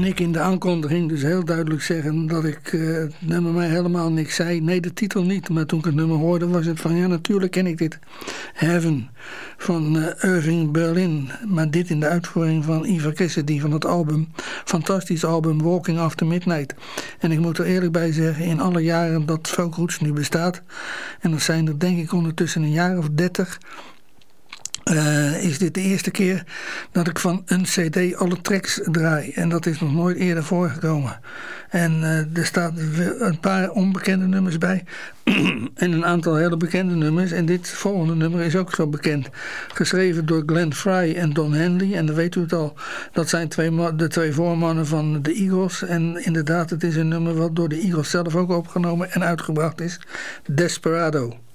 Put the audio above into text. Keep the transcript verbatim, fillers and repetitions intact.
En ik in de aankondiging dus heel duidelijk zeggen dat ik uh, het nummer mij helemaal niks zei. Nee, de titel niet. Maar toen ik het nummer hoorde was het van ja, natuurlijk ken ik dit. Heaven van uh, Irving Berlin. Maar dit in de uitvoering van Eva Cassidy van het album. Fantastisch album Walking After Midnight. En ik moet er eerlijk bij zeggen, in alle jaren dat Folk Roots nu bestaat. En dat zijn er denk ik ondertussen een jaar of dertig. Uh, is dit de eerste keer dat ik van een cd alle tracks draai. En dat is nog nooit eerder voorgekomen. En uh, er staan een paar onbekende nummers bij. En een aantal hele bekende nummers. En dit volgende nummer is ook zo bekend. Geschreven door Glenn Frey en Don Henley. En dan weet u het al. Dat zijn twee, de twee voormannen van de Eagles. En inderdaad, het is een nummer wat door de Eagles zelf ook opgenomen en uitgebracht is. Desperado.